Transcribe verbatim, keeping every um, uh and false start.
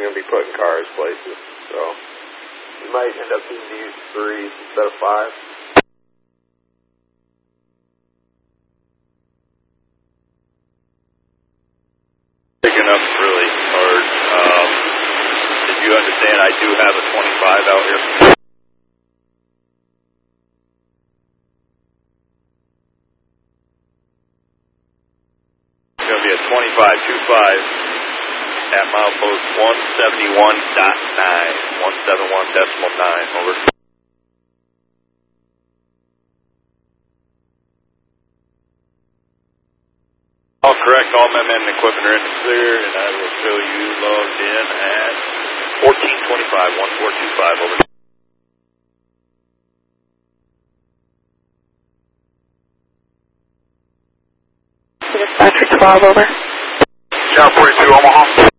going to be putting cars places, so you might end up needing to use three instead of five. Picking up really hard. Um, did you understand I do have a twenty-five out here? It's going to be a twenty-five two five at milepost one seventy-one point nine, one seventy-one decimal nine, over. All correct, all my men and equipment are in the clear, and I will show you logged in at fourteen twenty-five, one four two five, over. Dispatcher twelve, over. Tower forty-two, Omaha.